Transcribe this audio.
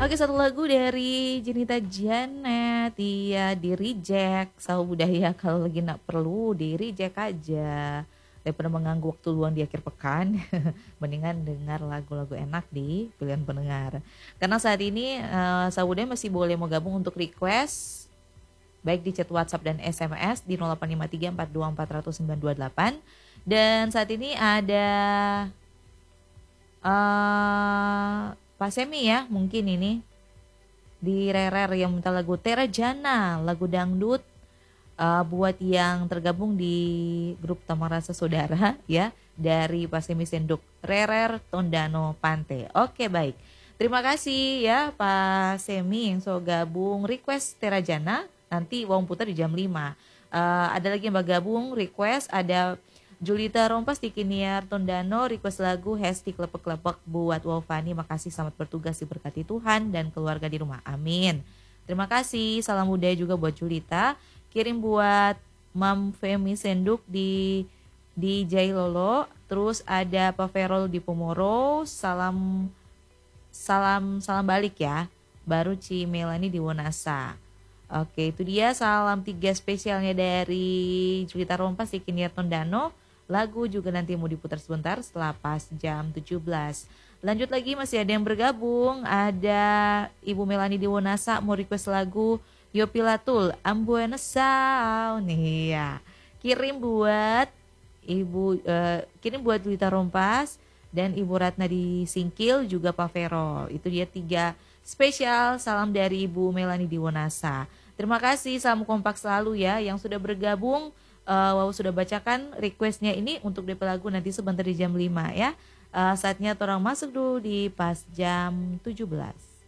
Oke, satu lagu dari Jenita Janet, iya di reject. Sahu budaya kalau lagi nak perlu di reject aja. Daripada mengganggu waktu luang di akhir pekan, mendingan dengar lagu-lagu enak di pilihan pendengar. Karena saat ini Sahu budaya masih boleh mau gabung untuk request baik di chat WhatsApp dan SMS di 0853424928. Dan saat ini ada Pak Semi ya, mungkin ini di Rerer yang minta lagu Tera Jana, lagu dangdut buat yang tergabung di grup Taman Rasa Saudara ya, dari Pak Semi Senduk Rerer Tondano Pante. Oke, baik. Terima kasih ya Pak Semi yang so gabung request Tera Jana, nanti uang putar di jam 5. Ada lagi yang bergabung request, ada Julita Rompas di Kiniar Tondano request lagu Hesti Klepek-Klepek buat Wafani. Makasih, selamat bertugas, diberkati Tuhan dan keluarga di rumah. Amin. Terima kasih. Salam budaya juga buat Julita. Kirim buat Mam Femi Senduk di Jailolo. Terus ada Pak Ferol di Pomoro. Salam balik ya. Baru Ci Melani di Wonasa. Oke, itu dia salam 3 spesialnya dari Julita Rompas di Kiniar Tondano. Lagu juga nanti mau diputar sebentar setelah pas jam 17. Lanjut lagi, masih ada yang bergabung. Ada Ibu Melani di Wonasa mau request lagu Yopilatul Ambuena Sound nih ya. Kirim buat Julita Rompas dan Ibu Ratna di Singkil, juga Pak Vero. Itu dia 3 spesial salam dari Ibu Melani di Wonasa. Terima kasih, salam kompak selalu ya yang sudah bergabung. Wow, sudah bacakan requestnya ini untuk DP lagu nanti sebentar di jam 5 ya. Saatnya orang masuk dulu di pas jam 17.